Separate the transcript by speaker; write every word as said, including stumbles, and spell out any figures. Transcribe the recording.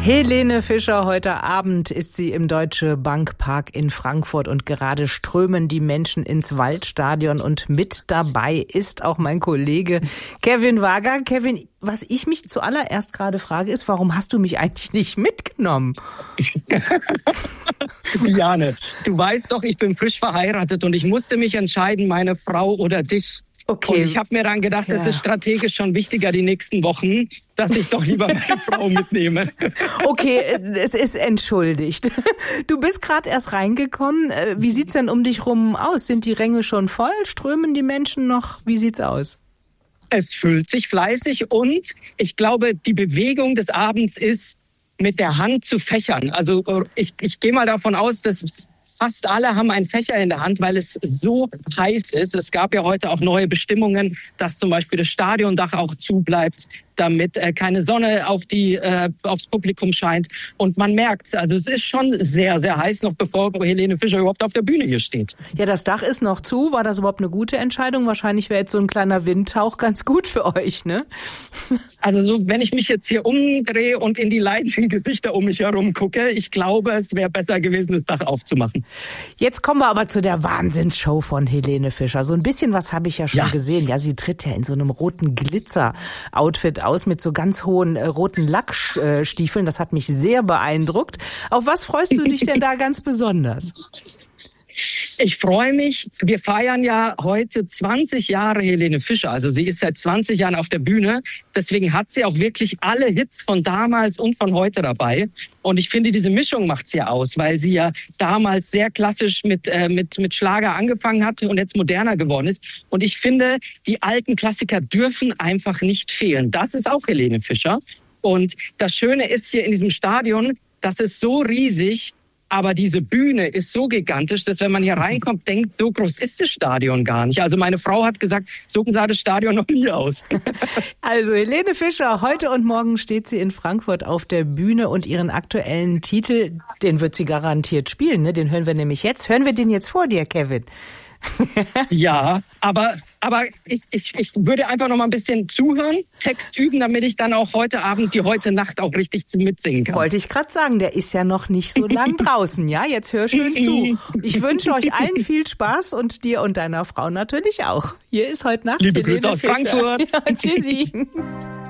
Speaker 1: Helene Fischer, heute Abend ist sie im Deutsche Bank Park in Frankfurt und gerade strömen die Menschen ins Waldstadion und mit dabei ist auch mein Kollege Kevin Wager. Kevin, was ich mich zuallererst gerade frage, ist, warum hast du mich eigentlich nicht mitgenommen?
Speaker 2: Diane, du weißt doch, ich bin frisch verheiratet und ich musste mich entscheiden, meine Frau oder dich.
Speaker 1: Okay.
Speaker 2: Und ich habe mir dann gedacht, ja. Das ist strategisch schon wichtiger die nächsten Wochen, dass ich doch lieber meine Frau mitnehme.
Speaker 1: Okay, es ist entschuldigt. Du bist gerade erst reingekommen. Wie sieht's denn um dich rum aus? Sind die Ränge schon voll? Strömen die Menschen noch? Wie sieht's aus?
Speaker 2: Es füllt sich fleißig und ich glaube, die Bewegung des Abends ist, mit der Hand zu fächern. Also ich, ich gehe mal davon aus, dass fast alle haben einen Fächer in der Hand, weil es so heiß ist. Es gab ja heute auch neue Bestimmungen, dass zum Beispiel das Stadiondach auch zubleibt, damit äh, keine Sonne auf die, äh, aufs Publikum scheint. Und man merkt, also es ist schon sehr, sehr heiß, noch bevor Helene Fischer überhaupt auf der Bühne hier steht.
Speaker 1: Ja, das Dach ist noch zu. War das überhaupt eine gute Entscheidung? Wahrscheinlich wäre jetzt so ein kleiner Windhauch ganz gut für euch, ne?
Speaker 2: Also so, wenn ich mich jetzt hier umdrehe und in die leidenden Gesichter um mich herum gucke, ich glaube, es wäre besser gewesen, das Dach aufzumachen.
Speaker 1: Jetzt kommen wir aber zu der Wahnsinnsshow von Helene Fischer. So ein bisschen was habe ich ja schon
Speaker 2: ja.
Speaker 1: gesehen. Ja, sie tritt ja in so einem roten Glitzer-Outfit aus mit so ganz hohen äh, roten Lackstiefeln. Das hat mich sehr beeindruckt. Auf was freust du dich denn da ganz besonders?
Speaker 2: Ich freue mich. Wir feiern ja heute zwanzig Jahre Helene Fischer. Also sie ist seit zwanzig Jahren auf der Bühne. Deswegen hat sie auch wirklich alle Hits von damals und von heute dabei. Und ich finde, diese Mischung macht sie ja aus, weil sie ja damals sehr klassisch mit, äh, mit, mit Schlager angefangen hat und jetzt moderner geworden ist. Und ich finde, die alten Klassiker dürfen einfach nicht fehlen. Das ist auch Helene Fischer. Und das Schöne ist hier in diesem Stadion, das ist so riesig, aber diese Bühne ist so gigantisch, dass wenn man hier reinkommt, denkt, so groß ist das Stadion gar nicht. Also meine Frau hat gesagt, so sah das Stadion noch nie aus.
Speaker 1: Also Helene Fischer, heute und morgen steht sie in Frankfurt auf der Bühne und ihren aktuellen Titel, den wird sie garantiert spielen, ne? Den hören wir nämlich jetzt. Hören wir den jetzt vor dir, Kevin?
Speaker 2: Ja, aber, aber ich, ich, ich würde einfach noch mal ein bisschen zuhören, Text üben, damit ich dann auch heute Abend, die heute Nacht auch richtig mitsingen kann.
Speaker 1: Wollte ich gerade sagen, der ist ja noch nicht so lang draußen, ja? Jetzt hör schön zu. Ich wünsche euch allen viel Spaß und dir und deiner Frau natürlich auch. Hier ist heute Nacht
Speaker 2: Liebe Grüße aus
Speaker 1: Fischer.
Speaker 2: Frankfurt.
Speaker 1: Ja, tschüssi.